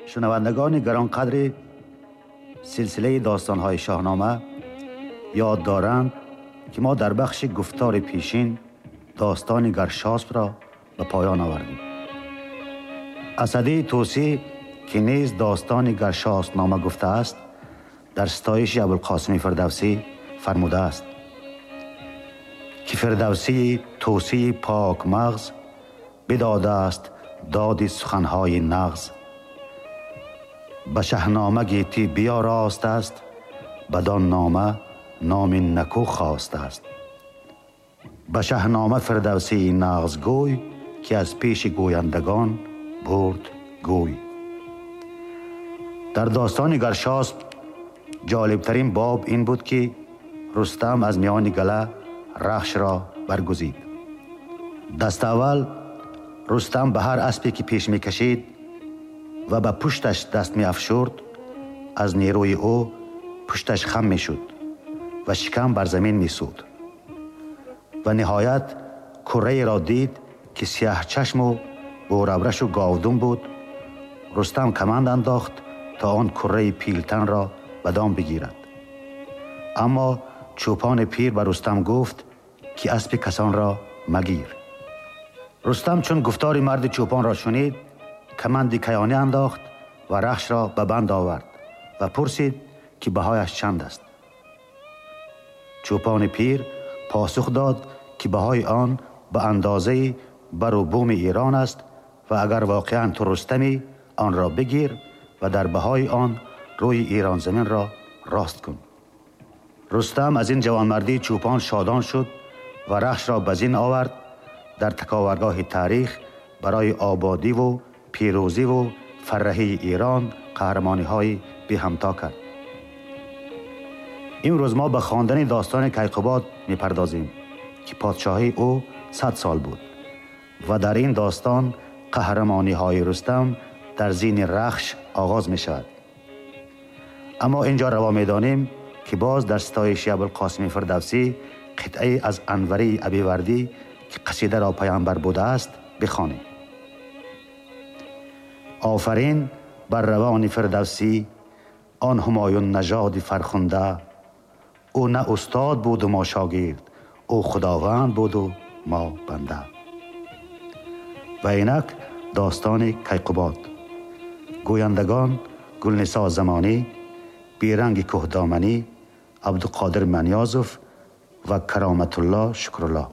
شنوندگان گرانقدر سلسله داستان‌های شاهنامه یاد دارند که ما در بخش گفتار پیشین داستان گرشاسپ را به پایان آوردیم. اسدی طوسی که نیز داستان گرشاسپ نامه گفته است در ستایش ابوالقاسم فردوسی فرموده است که فردوسی طوسی پاک مغز بداده است داد سخنهای نغز. به شاهنامه گیتی بیاراست است بدان نامه نام نکو خواست است. به شاهنامه فردوسی نغز گوی که از پیش گویندگان برد گوی. در داستان گرشاسپ جالبترین باب این بود که رستم از میان گله رخش را برگزید. دست اول رستم به هر اسبی که پیش می کشید و به پشتش دست می افشرد از نیروی او پشتش خم می شد و شکم بر زمین می سود و نهایت کره را دید که سیاه چشم و بورابرش و گاودون بود. رستم کمند انداخت تا آن کره پیلتن را به دام بگیرد، اما چوپان پیر به رستم گفت که اسب کسان را مگیر. رستم چون گفتار مرد چوپان را شنید کمندی کیانی انداخت و رخش را به بند آورد و پرسید که بهایش چند است. چوپان پیر پاسخ داد که بهای آن به اندازه بر و بوم ایران است و اگر واقعا تو رستمی آن را بگیر و در بهای آن روی ایران زمین را راست کن. رستم از این جوانمردی چوپان شادان شد و رخش را به زین آورد. در تکاورگاه تاریخ برای آبادی و پیروزی و فرحی ایران قهرمانی های بی همتا کرد. امروز ما به خواندن داستان کیقوباد می پردازیم که پادشاهی او 100 سال بود و در این داستان قهرمانی های رستم در زین رخش آغاز می شود. اما اینجا روا می دانیم که باز در ستایش ابوالقاسم فردوسی قطعه از انوری ابیوردی که قصیده را پیامبر بوده است بخوانیم. آفرین بر روان فردوسی آن همایون نژاد فرخنده. او نه استاد بود و ما شاگرد، او خداوند بود و ما بنده. و اینک داستان کیقوباد. گویندگان گلنسا زمانی، بیرنگ کهدامنی، عبدالقادر منیازف و کرامت الله شکرالله.